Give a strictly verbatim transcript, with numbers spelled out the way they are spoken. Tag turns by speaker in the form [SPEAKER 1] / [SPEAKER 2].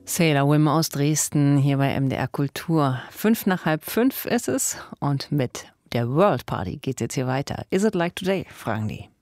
[SPEAKER 1] Sailor Wim aus Dresden, hier bei M D R Kultur. Fünf nach halb fünf ist es und mit der World Party geht's jetzt hier weiter. Is it like today? Fragen die.